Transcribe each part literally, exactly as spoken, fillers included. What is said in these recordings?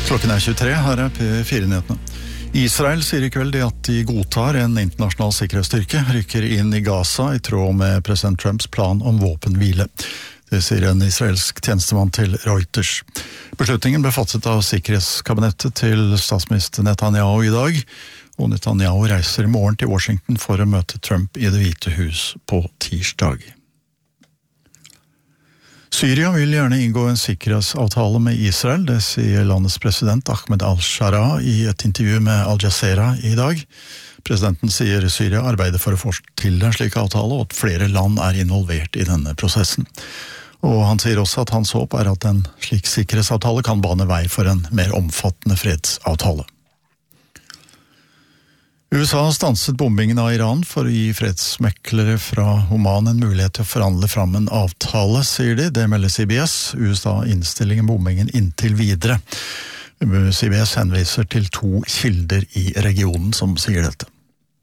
Klokken er tjuetre, her er P fire-nyhetene. Israel sier i kveld at de godtar en internasjonal sikkerhetsstyrke, rykker inn i Gaza i tråd med president Trumps plan om våpenhvile. Det sier en israelsk tjenestemann til Reuters. Beslutningen ble fattet av sikkerhetskabinettet til statsminister Netanyahu i dag, og Netanyahu reiser i morgen til Washington for å møte Trump i Det hvite hus på tirsdag. Syria vil gjerne inngå en sikkerhetsavtale med Israel, det sier landets president Ahmed al-Shara i et intervju med Al Jazeera i dag. Presidenten sier Syria arbeider for å få til en slik avtale, og at flere land er involvert i denne prosessen. Og han sier også at hans håp er at en slik sikkerhetsavtale kan bane vei for en mer omfattende fredsavtale. U S A har stanset bombingen av Iran for å gi fredsmeklere fra Oman en mulighet til å forhandle fram en avtale, sier de. Det melder C B S. U S A innstillingen bombingen inntil videre. C B S henviser til to kilder i regionen som sier dette.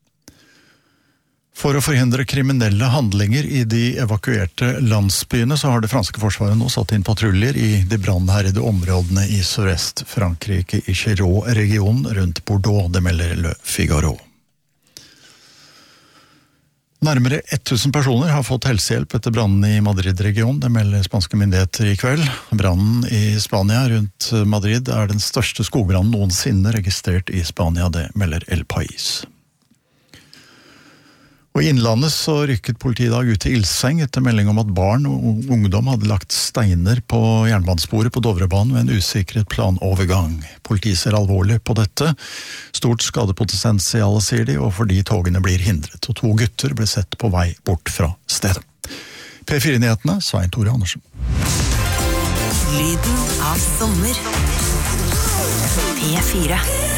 For å forhindre kriminelle handlinger i de evakuerte landsbyene så har det franske forsvaret nå satt inn patruljer i de brannherrede områdene i sørvest Frankrike i Giroux-regionen rundt Bordeaux, det melder Le Figaro. Nærmere tusen personer har fått helsehjelp etter brannen i Madrid-regionen, det melder spanske myndigheter i kveld. Brannen i Spania rundt Madrid er den største skogbrannen noensinne registrert i Spania, det melder El País. Og i Innlandet så rykket politiet i dag ut til ildseng etter melding om at barn og ungdom hadde lagt steiner på jernbanesporet på Dovrebanen ved en usikret planovergang. Politiet ser alvorlig på dette. Stort skadepotensial, sier de, og fordi togene blir hindret. Og to gutter ble sett på vei bort fra stedet. P fire-nyhetene, Svein Tore Andersen. Lyden av sommer. P fire.